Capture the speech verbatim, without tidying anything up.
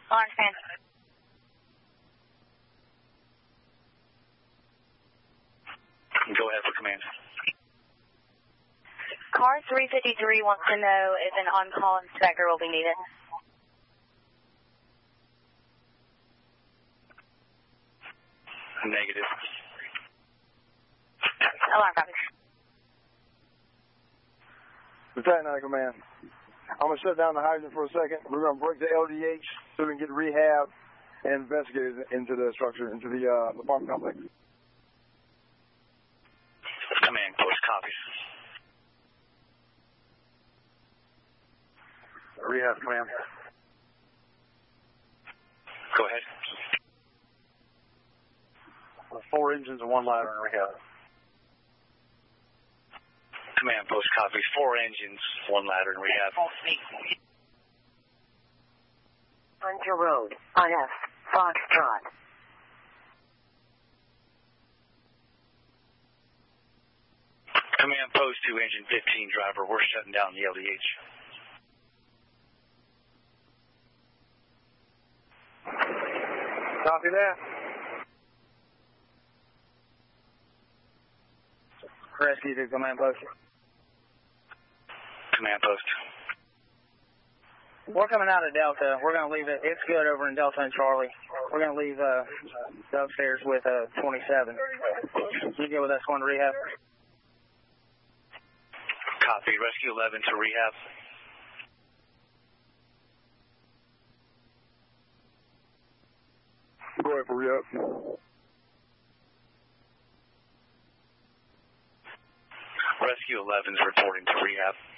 Orange Command. Go ahead for command. Car three fifty-three wants to know if an on-call inspector will be needed. Negative. Alarm copy. Lieutenant uh, Command, I'm going to shut down the hydrant for a second. We're going to break the L D H so we can get rehab and investigators into the structure, into the uh, apartment complex. Command, post copies. Rehab, Command. Go ahead. Four engines and one ladder in rehab. Command, post copies. Four engines, one ladder in rehab. Hunter Road, I F, Foxtrot. Command, post to engine fifteen driver. We're shutting down the L D H. Copy that. Rescue to command post. Command post. We're coming out of Delta. We're going to leave it. It's good over in Delta and Charlie. We're going to leave uh, the upstairs with uh, twenty-seven. You get with us going to rehab? Copy. Rescue eleven to rehab. Go ahead for rehab. Rescue eleven is reporting to rehab.